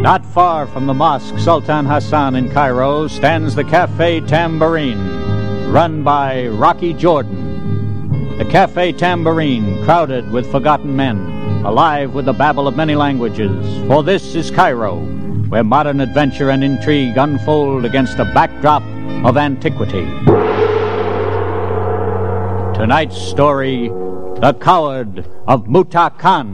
Not far from the Mosque Sultan Hassan in Cairo stands the Café Tambourine, run by Rocky Jordan. The Café Tambourine, crowded with forgotten men, alive with the babble of many languages, for this is Cairo, where modern adventure and intrigue unfold against a backdrop of antiquity. Tonight's story, The Coward of Muta Khan.